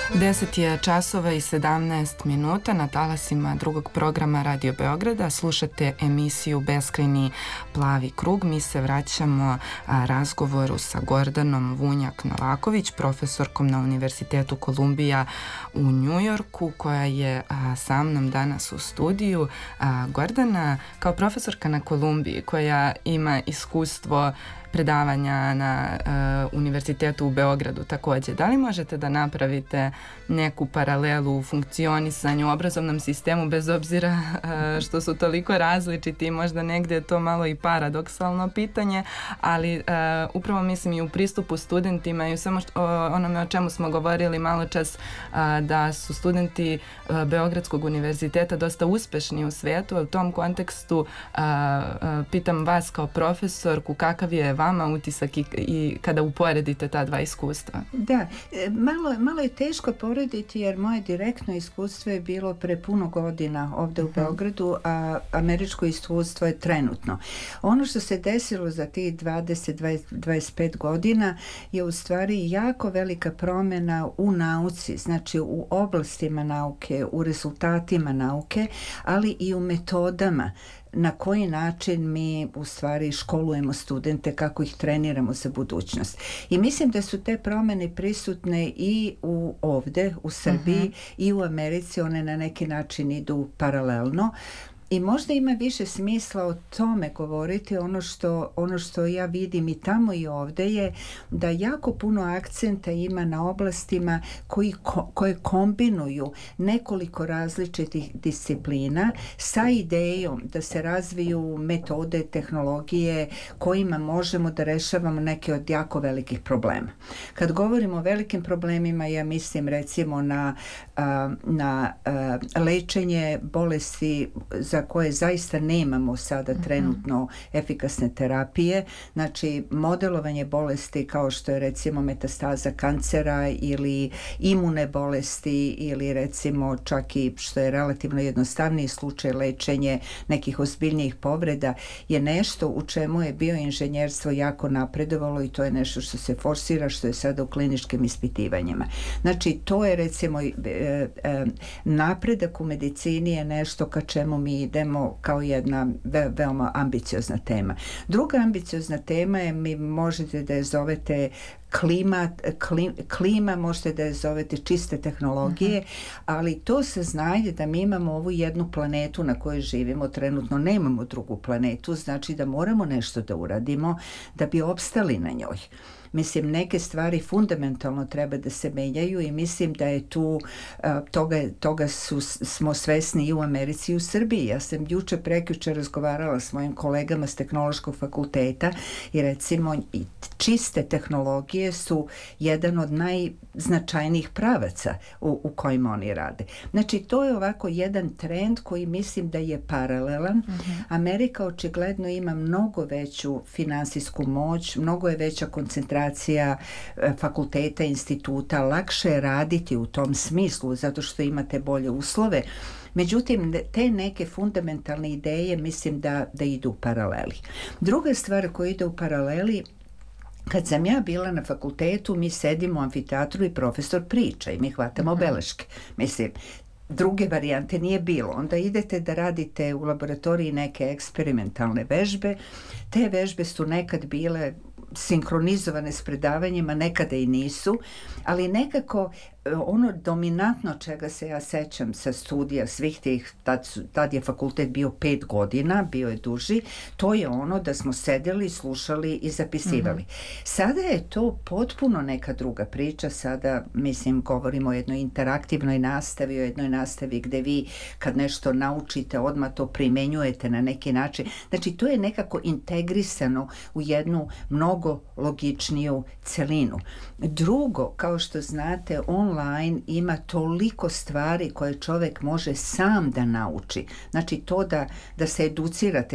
10 je časova i 17 minuta na talasima drugog programa Radio Beograda. Slušate emisiju Beskrajni plavi krug. Mi se vraćamo razgovoru sa Gordanom Vunjak-Novaković, profesorkom na Univerzitetu Kolumbija u Njujorku, koja je sa mnom danas u studiju. Gordana, kao profesorka na Kolumbiji, koja ima iskustvo predavanja na Univerzitetu u Beogradu takođe, da li možete da napravite neku paralelu u funkcionisanju, obrazovnom sistemu, bez obzira što su toliko različiti i možda negde je to malo i paradoksalno pitanje, ali upravo mislim i u pristupu studentima i u samo onome o čemu smo govorili malo čas, da su studenti Beogradskog univerziteta dosta uspešni u svetu. U tom kontekstu pitam vas kao profesorku, kakav je vama utisak i kada uporedite ta dva iskustva? Da, malo je teško porediti jer moje direktno iskustvo je bilo pre puno godina ovde u Beogradu, a američko iskustvo je trenutno. Ono što se desilo za tih 20-25 godina je u stvari jako velika promjena u nauci, znači u oblastima nauke, u rezultatima nauke, ali i u metodama na koji način mi u stvari školujemo studente, kako ih treniramo za budućnost. I mislim da su te promjene prisutne i ovde u Srbiji i u Americi, one na neki način idu paralelno. I možda ima više smisla o tome govoriti. Ono što ja vidim i tamo i ovde je da jako puno akcenta ima na oblastima koje kombinuju nekoliko različitih disciplina sa idejom da se razviju metode, tehnologije kojima možemo da rešavamo neke od jako velikih problema. Kad govorimo o velikim problemima, ja mislim recimo na lečenje bolesti za koje zaista nemamo sada trenutno efikasne terapije, znači modelovanje bolesti kao što je recimo metastaza kancera ili imune bolesti ili recimo čak i što je relativno jednostavniji slučaj lečenje nekih ozbiljnijih povreda je nešto u čemu je bioinženjerstvo jako napredovalo i to je nešto što se forsira, što je sada u kliničkim ispitivanjima. Znači to je recimo napredak u medicini je nešto ka čemu mi idemo kao jedna veoma ambiciozna tema. Druga ambiciozna tema je, mi možete da je zovete klima, možete da je zovete čiste tehnologije, ali to se znanje da mi imamo ovu jednu planetu na kojoj živimo, trenutno nemamo drugu planetu, znači da moramo nešto da uradimo da bi opstali na njoj. Mislim, neke stvari fundamentalno treba da se menjaju i mislim da je tu, toga smo svesni i u Americi i u Srbiji. Ja sam prekjuče razgovarala s mojim kolegama s Tehnološkog fakulteta i recimo čiste tehnologije su jedan od najznačajnijih pravaca u kojima oni rade. Znači, to je ovako jedan trend koji mislim da je paralelan. Amerika očigledno ima mnogo veću finansijsku moć, mnogo je veća koncentracija fakulteta, instituta, lakše je raditi u tom smislu zato što imate bolje uslove. Međutim, te neke fundamentalne ideje mislim da idu u paraleli. Druga stvar koja ide u paraleli, kad sam ja bila na fakultetu, mi sedimo u amfiteatru i profesor priča i mi hvatamo beleške. Mislim, druge varijante nije bilo. Onda idete da radite u laboratoriji neke eksperimentalne vežbe. Te vežbe su nekad bile sinkronizovane s predavanjima, nekada i nisu, ali nekako ono dominantno čega se ja sećam sa studija svih tih, tad je fakultet bio 5 godina, bio je duži, to je ono da smo sedeli, slušali i zapisivali. Sada je to potpuno neka druga priča, sada mislim govorimo o jednoj interaktivnoj nastavi, o jednoj nastavi gde vi kad nešto naučite odmah to primenjujete na neki način. Znači to je nekako integrisano u jednu mnogo logičniju celinu. Drugo, kao što znate, online ima toliko stvari koje čovek može sam da nauči. Znači to da se educirate